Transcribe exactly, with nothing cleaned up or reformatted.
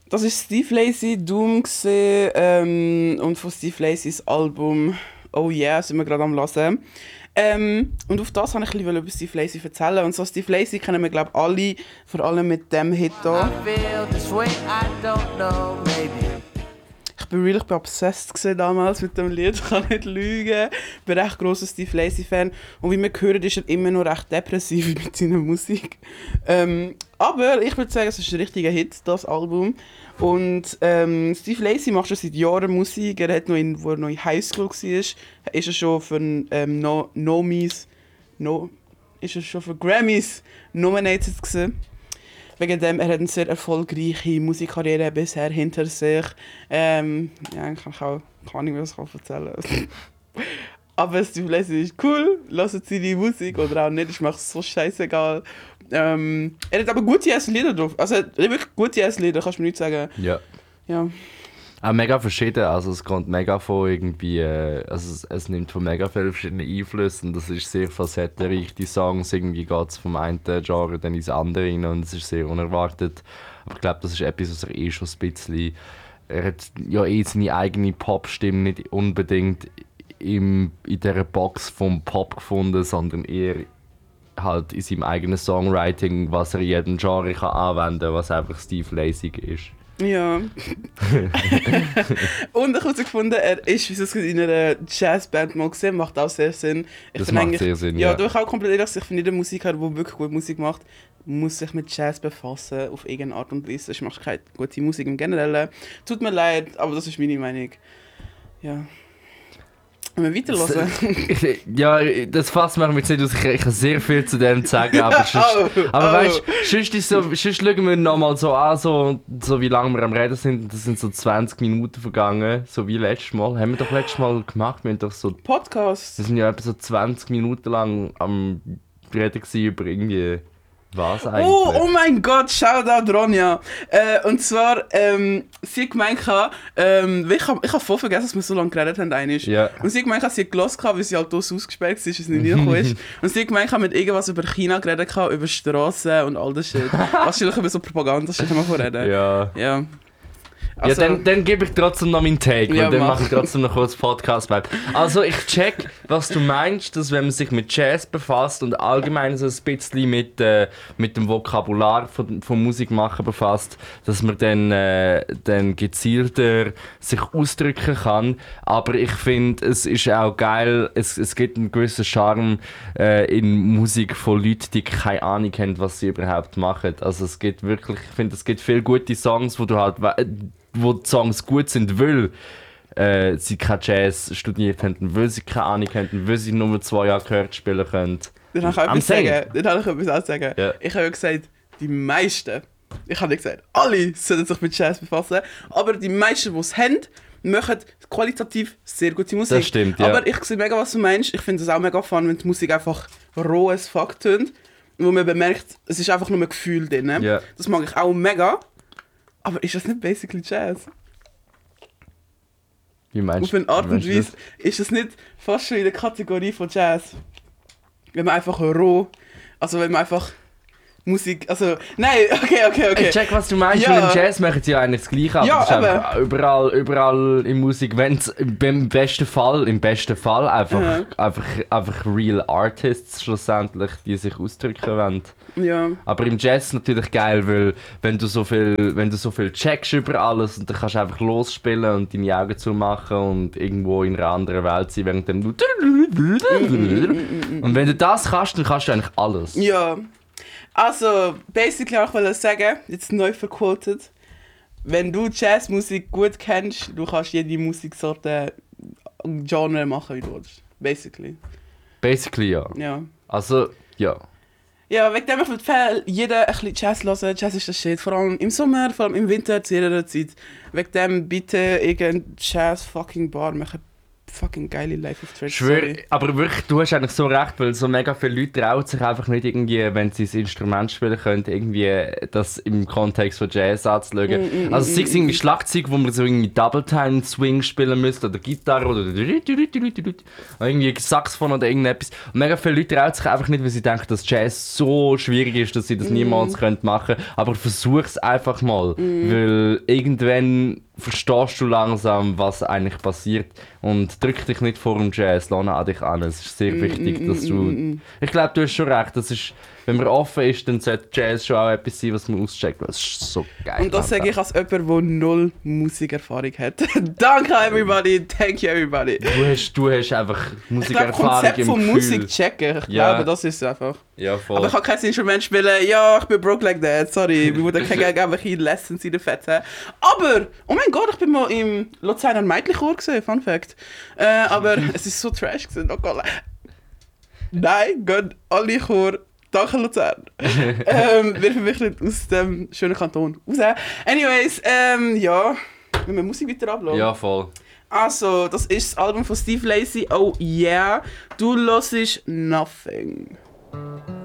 Das war Steve Lacy, Doom gewesen, ähm, und von Steve Lacys Album «Oh Yeah» sind wir gerade am hören. Ähm, und auf das wollte ich ein bisschen über Steve Lacy erzählen. Und so Steve Lacy kennen wir, glaube ich, alle, vor allem mit dem Hit hier. Ich bin wirklich obsessed damals mit dem Lied, ich kann nicht lügen. Ich bin echt grosser Steve Lacy-Fan. Und wie wir hören, ist er immer noch recht depressiv mit seiner Musik. Ähm, aber ich würde sagen, es ist ein richtiger Hit, das Album. Und ähm, Steve Lacy macht schon seit Jahren Musik. Er hat noch in, wo er noch in Highschool war, ist er schon für ähm, no, Nomis, no, ist er schon für Grammys nominated gewesen. Wegen dem, er hat eine sehr erfolgreiche Musikkarriere bisher hinter sich. Ähm, ja, ich kann auch keine Ahnung, was ich erzählen kann. Aber Steve Lacy ist cool, hört seine Musik oder auch nicht, ist mir so scheißegal. Ähm, er hat aber gute erste Lieder drauf. Also er hat wirklich gute erste Lieder, kannst du mir nicht sagen. Ja. Ja. Auch mega verschieden, also es kommt mega von irgendwie, äh, also es, es nimmt von mega vielen verschiedenen Einflüssen und das ist sehr facettenreich, die Songs, irgendwie geht es vom einen Genre dann ins andere rein und es ist sehr unerwartet. Aber ich glaube, das ist etwas, was er eh schon ein bisschen, er hat ja eh seine eigene Pop-Stimme nicht unbedingt im, in dieser Box vom Pop gefunden, sondern eher halt in seinem eigenen Songwriting, was er in jedem Genre kann anwenden kann, was einfach Steve Lacy ist. Ja. Und ich habe herausgefunden, er ist, wie es in einer Jazzband mal gesehen, macht auch sehr Sinn. Ich das macht sehr Sinn, ja. Ja, du ich auch komplett ehrlich, ich finde, jeder Musiker, der wirklich gute Musik macht, muss sich mit Jazz befassen, auf irgendeine Art und Weise. Ich mache keine gute Musik im Generellen. Tut mir leid, aber das ist meine Meinung. Ja. Wenn wir weiterhören. Ja, das fasst mich jetzt nicht aus. Ich, ich kann sehr viel zu dem sagen, aber, sonst, oh, aber oh. weißt du, sonst, ist so, sonst schauen wir nochmal so an, so, so wie lange wir am Reden sind. Das sind so zwanzig Minuten vergangen, so wie letztes Mal. Haben wir doch letztes Mal gemacht. Wir haben doch so... Podcast. Wir sind ja etwa so zwanzig Minuten lang am Reden gewesen über irgendwie... Was eigentlich? Oh, oh mein Gott, Shoutout Ronja. Äh, und zwar, ähm, sie hat gemeint, ähm, ich habe ich hab voll vergessen, dass wir so lange geredet haben. Einmal. Ja. Und sie hat gemeint, sie hat gehört, weil sie halt aus ausgesperrt war, dass es nicht reingekommen ist. Und sie hat gemeint, mit irgendwas über China geredet, über Strassen und all das Shit. Wahrscheinlich über so Propaganda-Shit haben wir vorreden. Ja. Ja. Also, ja, dann, dann gebe ich trotzdem noch meinen Take, Ja, weil dann mach. mache ich trotzdem noch kurz Podcast. Also ich check, was du meinst, dass wenn man sich mit Jazz befasst und allgemein so ein bisschen mit, äh, mit dem Vokabular von, von Musikmachen befasst, dass man dann, äh, dann gezielter sich ausdrücken kann. Aber ich finde, es ist auch geil, es, es gibt einen gewissen Charme äh, in Musik von Leuten, die keine Ahnung haben, was sie überhaupt machen. Also es gibt wirklich, ich finde, es gibt viele gute Songs, wo du halt wo die Songs gut sind, weil äh, sie kein Jazz studiert haben, weil sie keine Ahnung haben, weil sie nur zwei Jahre gehört spielen können. Dann habe ich etwas sagen. Dann habe ich etwas auch sagen. Ja. Ich habe ja gesagt, die meisten, ich habe nicht gesagt, alle sollten sich mit Jazz befassen, aber die meisten, die es haben, machen qualitativ sehr gute Musik. Das stimmt, ja. Aber ich sehe mega, was du meinst. Ich finde es auch mega fun, wenn die Musik einfach roh as fuck tönt, wo man bemerkt, es ist einfach nur ein Gefühl drin. Ja. Das mag ich auch mega. Aber ist das nicht basically Jazz? Wie meinst Auf eine Art wie und meinst du Weise ist das nicht fast schon in der Kategorie von Jazz. Wenn man einfach roh, also wenn man einfach Musik, also, nein, okay, okay, okay. Ich check, was du meinst, Ja. weil im Jazz machen sie ja eigentlich das Gleiche, aber Ja, es ist aber- einfach überall, überall in Musik, wenn es im besten Fall, im besten Fall einfach, Ja. einfach, einfach real Artists schlussendlich, die sich ausdrücken wollen. Ja. Aber im Jazz natürlich geil, weil wenn du so viel, wenn du so viel checkst über alles und dann kannst du einfach losspielen und deine Augen zumachen und irgendwo in einer anderen Welt sein, während du und wenn du das kannst, dann kannst du eigentlich alles. Ja. Also, basically auch wollte ich sagen, jetzt neu verquotet, wenn du Jazzmusik gut kennst, du kannst jede Musiksorte, Genre machen, wie du willst. Basically. Basically ja. Ja. Also ja. Ja, wegen dem ich empfehle, jeder ein bisschen Jazz hören. Jazz ist das Shit. Vor allem im Sommer, vor allem im Winter, zu jeder Zeit. Wegen dem bitte irgendein Jazz fucking Bar machen. fucking geile Life of Trash. Schwör, sorry. aber wirklich, du hast eigentlich so recht, weil so mega viele Leute trauen sich einfach nicht irgendwie, wenn sie ein Instrument spielen können, irgendwie das im Kontext von Jazz anzuschauen. Mm, mm, also mm, sei es irgendwie Schlagzeug, wo man so irgendwie Double Time Swing spielen müsste, oder Gitarre, oder irgendwie Saxophon oder irgendetwas. Und mega viele Leute trauen sich einfach nicht, weil sie denken, dass Jazz so schwierig ist, dass sie das niemals mm. können machen können. Aber versuch es einfach mal, mm. weil irgendwann verstehst du langsam, was eigentlich passiert, und drück dich nicht vor dem Jazz, lass an dich an. Es ist sehr mm, wichtig, dass du... Mm, mm. Ich glaube, du hast schon recht, das ist, wenn man offen ist, dann sollte Jazz schon auch etwas sein, was man auscheckt, weil es ist so geil. Und das sage ich als jemand, der null Musikerfahrung hat. Danke everybody, thank you everybody. Du hast, du hast einfach Musikerfahrung im Konzept von Gefühl. Musik checken, ich ja. glaube, das ist es einfach. Ja, voll. Aber ich kann kein Instrument spielen, ja, ich bin broke like that, sorry, wir wurden keine irgendwelche Lessons in der Fette. Aber, oh mein Gott, ich bin mal im Luzerner Mädchenchor gesehen, Fun Fact. Äh, aber es ist so trash gewesen, oh Gott. Nein, Gott, alle Chor, danke Luzern. ähm, wir verwickeln aus dem schönen Kanton raus. Anyways, ähm, ja, wenn wir Musik weiter ablassen. Ja, voll. Also, das ist das Album von Steve Lacy, oh yeah, du hörst Nothing.